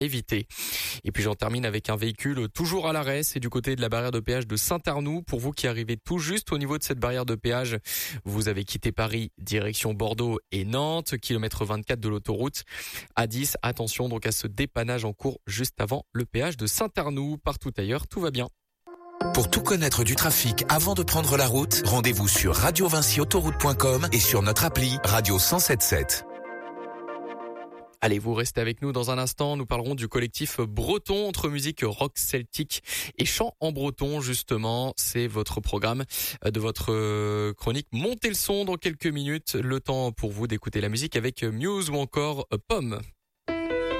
éviter. Et puis j'en termine avec un véhicule toujours à l'arrêt, c'est du côté de la barrière de péage de Saint-Arnoux. Pour vous qui arrivez tout juste au niveau de cette barrière de péage, vous avez quitté Paris, direction Bordeaux et Nantes, kilomètre 24 de l'autoroute A10. Attention donc à ce dépannage en cours juste avant le péage de Saint-Arnoux. Partout ailleurs, tout va bien. Pour tout connaître du trafic avant de prendre la route, rendez-vous sur radiovincyautoroute.com et sur notre appli Radio 107.7. Allez, vous restez avec nous dans un instant. Nous parlerons du collectif breton entre musique rock celtique et chant en breton, justement. C'est votre programme de votre chronique. Montez le son dans quelques minutes. Le temps pour vous d'écouter la musique avec Muse ou encore Pomme.